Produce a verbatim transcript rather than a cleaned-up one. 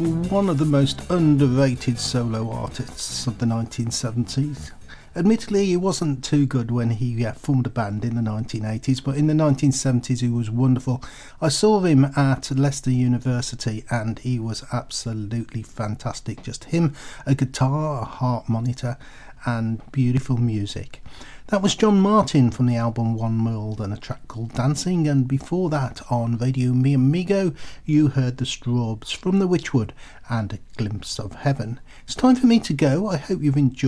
one of the most underrated solo artists of the nineteen seventies. Admittedly, he wasn't too good when he uh, formed a band in the nineteen eighties, but in the nineteen seventies he was wonderful. I saw him at Leicester University and he was absolutely fantastic. Just him, a guitar, a harp monitor and beautiful music. That was John Martin from the album One World and a track called Dancing, and before that on Radio Mi Amigo you heard the Strawbs from the Witchwood and A Glimpse of Heaven. It's time for me to go. I hope you've enjoyed